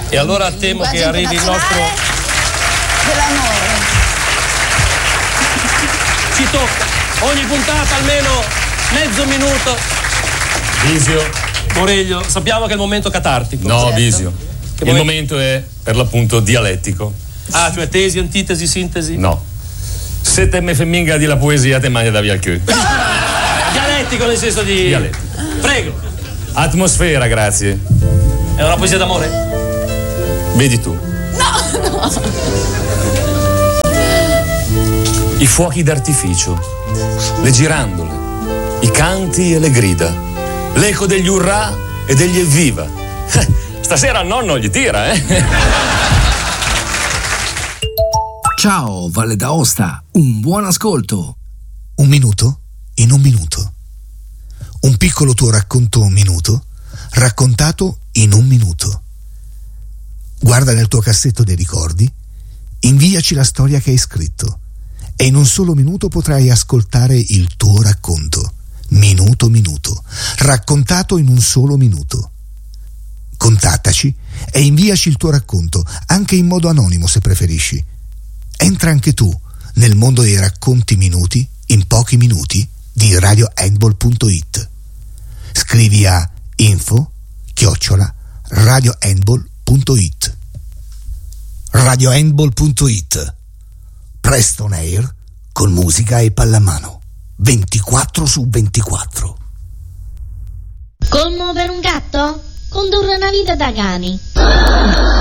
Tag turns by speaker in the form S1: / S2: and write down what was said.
S1: E allora temo che arrivi il nostro
S2: dell'amore.
S1: Ci tocca ogni puntata almeno mezzo minuto.
S3: Visio.
S1: Moreglio, sappiamo che è il momento catartico.
S3: No,
S2: certo.
S3: Visio. Il momento è per l'appunto dialettico.
S1: Ah, cioè tesi, antitesi, sintesi?
S3: No. Se te me femminga di la poesia te mangia da via il cul.
S1: Dialettico nel senso di...
S3: Dialettico.
S1: Prego.
S3: Atmosfera, grazie.
S1: È una poesia d'amore?
S3: Vedi tu.
S2: No.
S3: I fuochi d'artificio, le girandole, i canti e le grida, l'eco degli urrà e degli evviva. Stasera il nonno gli tira,
S4: Ciao, Valle d'Aosta, un buon ascolto.
S5: Un minuto in un minuto. Un piccolo tuo racconto un minuto, raccontato in un minuto. Guarda nel tuo cassetto dei ricordi, inviaci la storia che hai scritto e in un solo minuto potrai ascoltare il tuo racconto. Minuto minuto, raccontato in un solo minuto. Contattaci e inviaci il tuo racconto, anche in modo anonimo se preferisci. Entra anche tu nel mondo dei racconti minuti in pochi minuti di radiohandball.it. Scrivi a info@radiohandball.it. radiohandball.it. Presto on air con musica e pallamano 24/24.
S6: Commuovere un gatto? Condurre una vita da cani.